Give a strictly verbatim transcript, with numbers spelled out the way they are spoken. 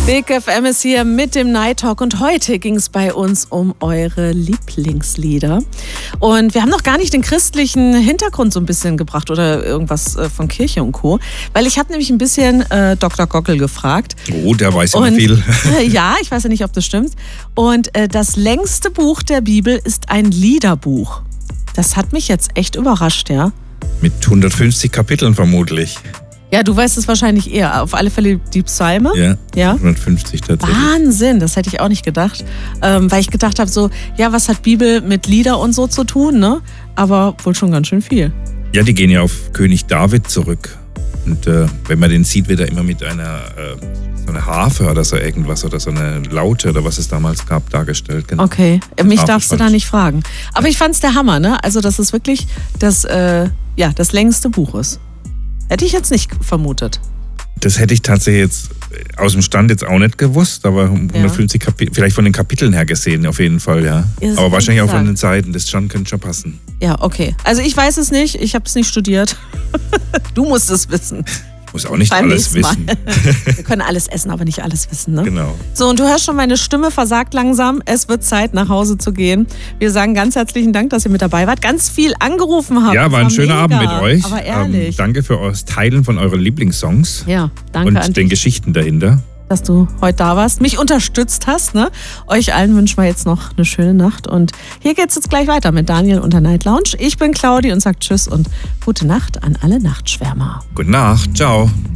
Big F M ist hier mit dem Night Talk und heute ging es bei uns um eure Lieblingslieder. Und wir haben noch gar nicht den christlichen Hintergrund so ein bisschen gebracht oder irgendwas äh, von Kirche und Co. Weil ich habe nämlich ein bisschen äh, Doktor Gockel gefragt. Oh, der weiß immer und, viel. Äh, ja, ich weiß ja nicht, ob das stimmt. Und äh, das längste Buch der Bibel ist ein Liederbuch. Das hat mich jetzt echt überrascht, ja. Mit hundertfünfzig Kapiteln vermutlich. Ja, du weißt es wahrscheinlich eher. Auf alle Fälle die Psalme. Ja, ja? hundertfünfzig tatsächlich. Wahnsinn, das hätte ich auch nicht gedacht. Ähm, weil ich gedacht habe, so, ja, was hat Bibel mit Lieder und so zu tun, ne? Aber wohl schon ganz schön viel. Ja, die gehen ja auf König David zurück. Und äh, wenn man den sieht, wird er immer mit einer äh, so einer Harfe oder so irgendwas oder so eine Laute oder was es damals gab, dargestellt. Genau. Okay, mich Harfe darfst du da nicht fragen. Aber ich fand's der Hammer, ne? Also, dass es wirklich das, äh, ja, das längste Buch ist. Hätte ich jetzt nicht vermutet. Das hätte ich tatsächlich jetzt aus dem Stand jetzt auch nicht gewusst, aber hundertfünfzig ja. Kapitel, vielleicht von den Kapiteln her gesehen, auf jeden Fall, ja. ja aber wahrscheinlich auch von den Seiten, das schon, könnte schon passen. Ja, okay. Also ich weiß es nicht, ich habe es nicht studiert. Du musst es wissen. Ich muss auch nicht Beim alles wissen. Wir können alles essen, aber nicht alles wissen, ne? Genau. So, und du hörst schon, meine Stimme versagt langsam. Es wird Zeit, nach Hause zu gehen. Wir sagen ganz herzlichen Dank, dass ihr mit dabei wart. Ganz viel angerufen habt. Ja, war ein schöner mega. Abend mit euch. Aber ehrlich. Ähm, danke für das Teilen von euren Lieblingssongs. Ja, danke und an dich, den Geschichten dahinter. Dass du heute da warst, mich unterstützt hast. Ne? Euch allen wünschen wir jetzt noch eine schöne Nacht. Und hier geht's jetzt gleich weiter mit Daniel und der Night Lounge. Ich bin Claudi und sage Tschüss und gute Nacht an alle Nachtschwärmer. Gute Nacht, ciao.